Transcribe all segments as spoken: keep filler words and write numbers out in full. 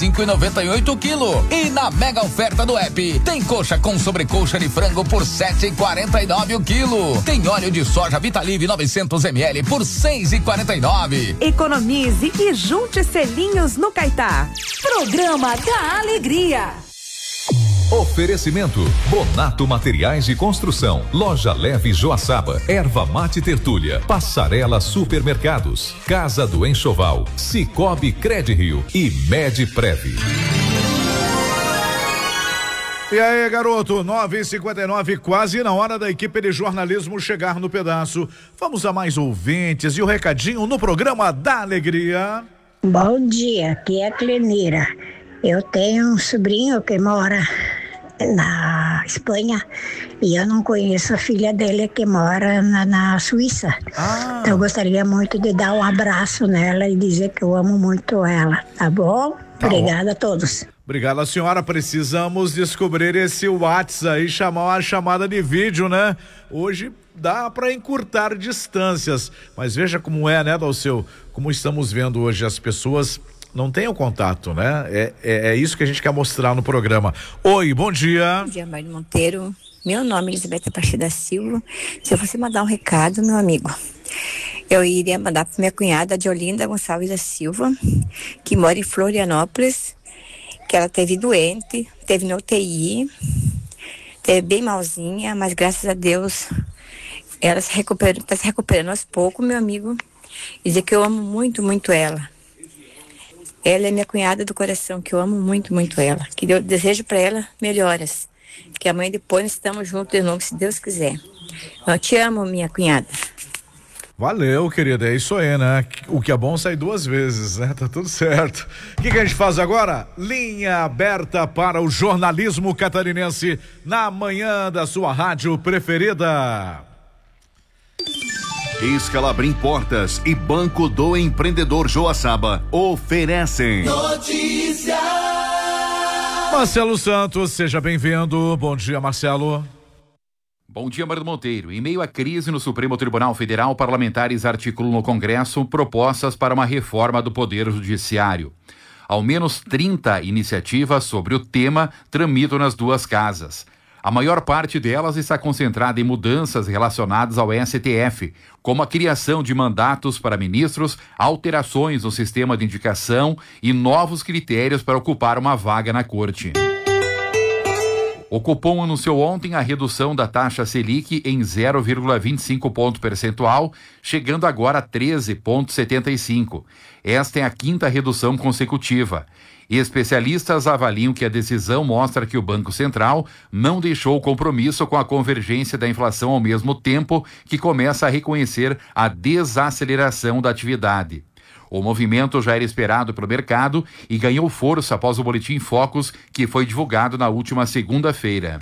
cinco e noventa e oito quilo. E na mega oferta do app, tem coxa com sobrecoxa de frango por sete e quarenta e nove o quilo. Tem óleo de soja Vitalive novecentos mililitros por seis e quarenta e nove. Economize e junte selinhos no Caetá. Programa da Alegria. Oferecimento: Bonato Materiais de Construção, Loja Leve Joaçaba, Erva Mate Tertúlia, Passarela Supermercados, Casa do Enxoval, Cicobi Credirio e Medprev. E aí, garoto, nove e cinquenta e nove, quase na hora da equipe de jornalismo chegar no pedaço. Vamos a mais ouvintes e o recadinho no programa da Alegria. Bom dia, aqui é a Clenira. Eu tenho um sobrinho que mora na Espanha e eu não conheço a filha dele que mora na, na Suíça. Ah. Então eu gostaria muito de dar um abraço nela e dizer que eu amo muito ela, tá bom? Tá. Obrigada a todos. Obrigada, senhora. Precisamos descobrir esse WhatsApp aí, chamar uma chamada de vídeo, né? Hoje dá para encurtar distâncias, mas veja como é, né, Dalceu? Como estamos vendo hoje as pessoas não tem o contato, né? É, é, é isso que a gente quer mostrar no programa. Oi, bom dia. Bom dia, Mário Monteiro. Meu nome é Elizabeth Aparecida Silva. Se eu fosse mandar um recado, meu amigo, eu iria mandar para minha cunhada, Diolinda Gonçalves da Silva, que mora em Florianópolis, que ela teve doente, teve no U T I, teve bem malzinha, mas graças a Deus ela se recupera, está se recuperando aos poucos, meu amigo. E dizer que eu amo muito, muito ela. Ela é minha cunhada do coração, que eu amo muito, muito ela. Que eu desejo para ela melhoras. Que amanhã e depois nós estamos juntos de novo, se Deus quiser. Eu te amo, minha cunhada. Valeu, querida, é isso aí, né? O que é bom sai duas vezes, né? Tá tudo certo. O que, que a gente faz agora? Linha aberta para o jornalismo catarinense na manhã da sua rádio preferida. Escalabrim Portas e Banco do Empreendedor Joaçaba oferecem notícia. Marcelo Santos, seja bem-vindo. Bom dia, Marcelo. Bom dia, Mário Monteiro. Em meio à crise no Supremo Tribunal Federal, parlamentares articulam no Congresso propostas para uma reforma do Poder Judiciário. Ao menos trinta iniciativas sobre o tema tramitam nas duas casas. A maior parte delas está concentrada em mudanças relacionadas ao S T F, como a criação de mandatos para ministros, alterações no sistema de indicação e novos critérios para ocupar uma vaga na corte. O Copom anunciou ontem a redução da taxa Selic em zero vírgula vinte e cinco ponto percentual, chegando agora a treze vírgula setenta e cinco. Esta é a quinta redução consecutiva. Especialistas avaliam que a decisão mostra que o Banco Central não deixou o compromisso com a convergência da inflação ao mesmo tempo que começa a reconhecer a desaceleração da atividade. O movimento já era esperado pelo mercado e ganhou força após o boletim Focus, que foi divulgado na última segunda-feira.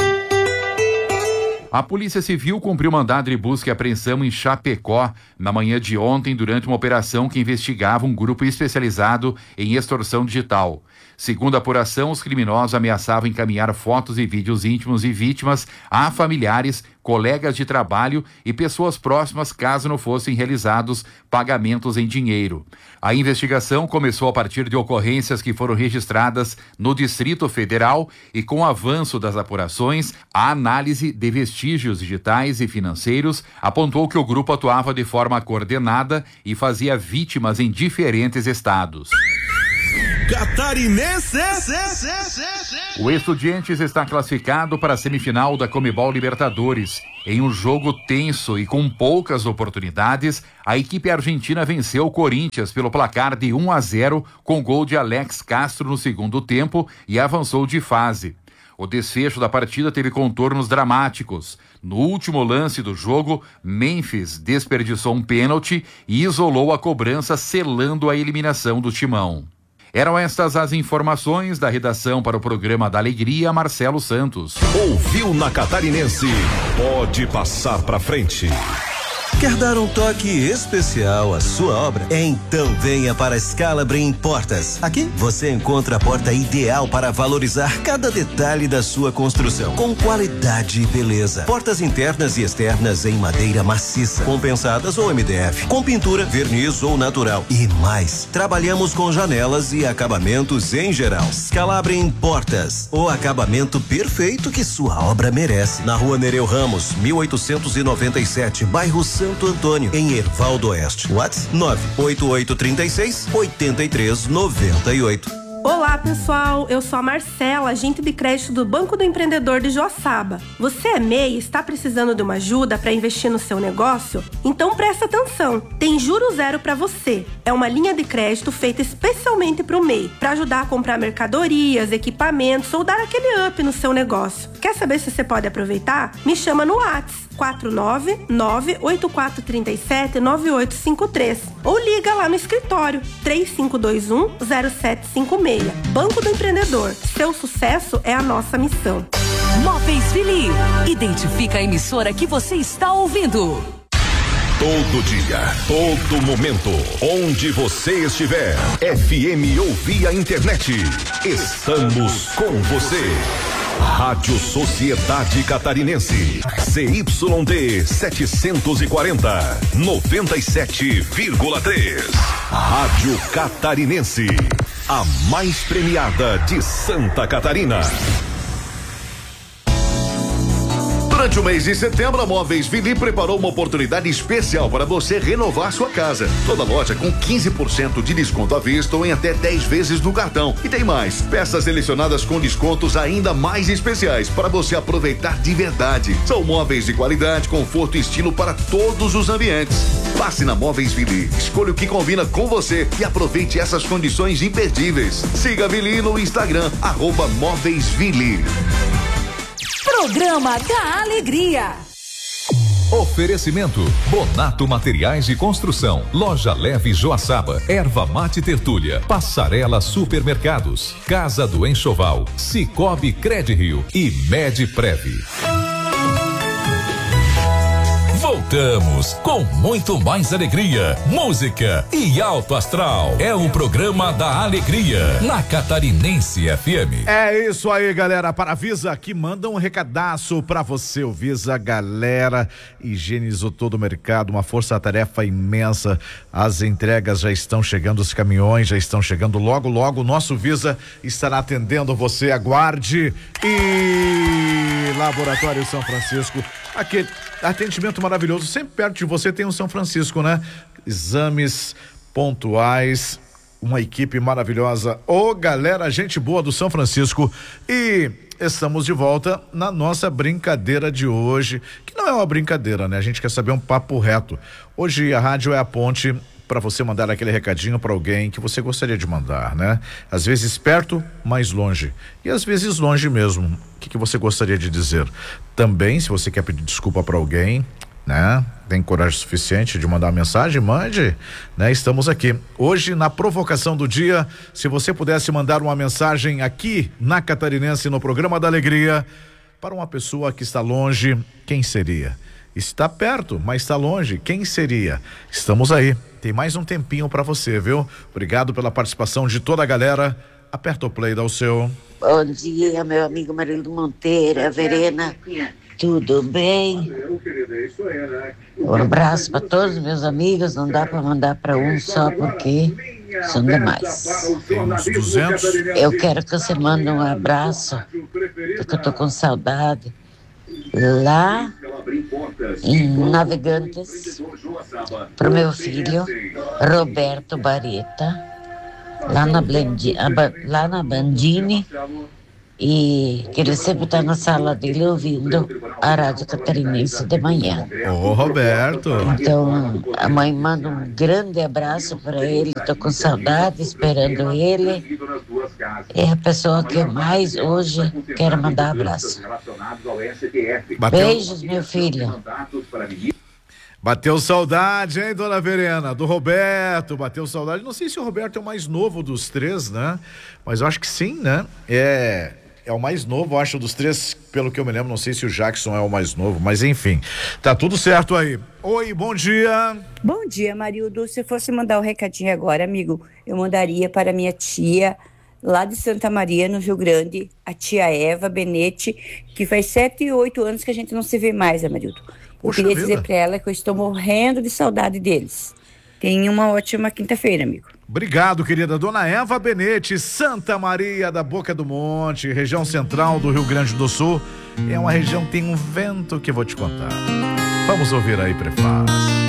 A Polícia Civil cumpriu mandado de busca e apreensão em Chapecó na manhã de ontem durante uma operação que investigava um grupo especializado em extorsão digital. Segundo a apuração, os criminosos ameaçavam encaminhar fotos e vídeos íntimos de vítimas a familiares, colegas de trabalho e pessoas próximas caso não fossem realizados pagamentos em dinheiro. A investigação começou a partir de ocorrências que foram registradas no Distrito Federal e, com o avanço das apurações, a análise de vestígios digitais e financeiros apontou que o grupo atuava de forma coordenada e fazia vítimas em diferentes estados. Catarinense. O Estudiantes está classificado para a semifinal da Comebol Libertadores. Em um jogo tenso e com poucas oportunidades, a equipe argentina venceu o Corinthians pelo placar de um a zero com gol de Alex Castro no segundo tempo e avançou de fase. O desfecho da partida teve contornos dramáticos. No último lance do jogo, Memphis desperdiçou um pênalti e isolou a cobrança, selando a eliminação do Timão. Eram estas as informações da redação para o programa da Alegria, Marcelo Santos. Ouviu na Catarinense? Pode passar pra frente. Quer dar um toque especial à sua obra? Então venha para a Scalabrin Portas. Aqui você encontra a porta ideal para valorizar cada detalhe da sua construção, com qualidade e beleza. Portas internas e externas em madeira maciça, compensadas ou M D F, com pintura, verniz ou natural e mais. Trabalhamos com janelas e acabamentos em geral. Scalabrin Portas, o acabamento perfeito que sua obra merece. Na Rua Nereu Ramos, mil oitocentos e noventa e sete, bairro Santo Antônio, em Erval do Oeste. WhatsApp nove oito oito três seis, oito três nove oito. Olá pessoal, eu sou a Marcela, agente de crédito do Banco do Empreendedor de Joaçaba. Você é M E I e está precisando de uma ajuda para investir no seu negócio? Então presta atenção, tem Juro Zero para você. É uma linha de crédito feita especialmente para o M E I, para ajudar a comprar mercadorias, equipamentos ou dar aquele up no seu negócio. Quer saber se você pode aproveitar? Me chama no WhatsApp quatro nove nove oito quatro três sete nove oito cinco três ou liga lá no escritório três cinco dois um zero sete cinco seis. Banco do Empreendedor, seu sucesso é a nossa missão. Móveis Vili, identifica a emissora que você está ouvindo. Todo dia, todo momento, onde você estiver, F M ou via internet, estamos com você. Rádio Sociedade Catarinense, C Y D setecentos e quarenta, noventa e sete vírgula três. Rádio Catarinense, a mais premiada de Santa Catarina. Durante o mês de setembro, a Móveis Vili preparou uma oportunidade especial para você renovar sua casa. Toda loja com quinze por cento de desconto à vista ou em até dez vezes no cartão. E tem mais, peças selecionadas com descontos ainda mais especiais para você aproveitar de verdade. São móveis de qualidade, conforto e estilo para todos os ambientes. Passe na Móveis Vili, escolha o que combina com você e aproveite essas condições imperdíveis. Siga a Vili no Instagram, arroba Móveis Vili. Programa da Alegria. Oferecimento: Bonato Materiais de Construção, Loja Leve Joaçaba, Erva Mate Tertúlia, Passarela Supermercados, Casa do Enxoval, Cicobi Credirio e Medprev. Voltamos com muito mais alegria, música e alto astral. É o programa da Alegria na Catarinense F M. É isso aí, galera. Para a Visa, que manda um recadaço para você. O Visa, galera, higienizou todo o mercado, uma força-tarefa imensa. As entregas já estão chegando, os caminhões já estão chegando. Logo, logo, o nosso Visa estará atendendo você. Aguarde. E Laboratório São Francisco, aquele atendimento maravilhoso, sempre perto de você tem um São Francisco, né? Exames pontuais, uma equipe maravilhosa. Ô, galera, gente boa do São Francisco. E estamos de volta na nossa brincadeira de hoje, que não é uma brincadeira, né? A gente quer saber um papo reto. Hoje a rádio é a ponte para você mandar aquele recadinho para alguém que você gostaria de mandar, né? Às vezes perto, mais longe. E às vezes longe mesmo. O que, que você gostaria de dizer? Também, se você quer pedir desculpa para alguém, né? Tem coragem suficiente de mandar uma mensagem? Mande, né? Estamos aqui. Hoje, na provocação do dia, se você pudesse mandar uma mensagem aqui na Catarinense, no programa da Alegria, para uma pessoa que está longe, quem seria? Está perto, mas está longe, quem seria? Estamos aí. Tem mais um tempinho para você, viu? Obrigado pela participação de toda a galera. Aperta o play, dá o seu. Bom dia, meu amigo Marido Monteiro, Verena. Tudo bem? Um abraço para todos os meus amigos. Não dá para mandar para um só porque são demais. Tem uns duzentos. Eu quero que você mande um abraço, porque eu tô com saudade. Lá em Navegantes, pro meu filho Roberto Bareta, lá na, Blendi, lá na Bandini, e que ele sempre está na sala dele ouvindo a Rádio Catarinense de manhã. Ô, Roberto. Então, a mãe manda um grande abraço para ele, tô com saudade, esperando ele. É a pessoa que eu mais hoje quero mandar abraço. Bateu. Beijos, meu filho. Bateu saudade, hein, dona Verena? Do Roberto, bateu saudade. Não sei se o Roberto é o mais novo dos três, né? Mas eu acho que sim, né? É... é o mais novo, acho, dos três, pelo que eu me lembro, não sei se o Jackson é o mais novo, mas enfim, tá tudo certo aí. Oi, bom dia. Bom dia, Marildo. Se fosse mandar um recadinho agora, amigo, eu mandaria para minha tia, lá de Santa Maria, no Rio Grande, a tia Eva Benete, que faz sete e oito anos que a gente não se vê mais, Amarildo. Eu Poxa queria vida. dizer para ela que eu estou morrendo de saudade deles. Tenha uma ótima quinta-feira, amigo. Obrigado, querida Dona Eva Benete, Santa Maria da Boca do Monte, região central do Rio Grande do Sul. É uma região que tem um vento que eu vou te contar. Vamos ouvir aí, prefácio.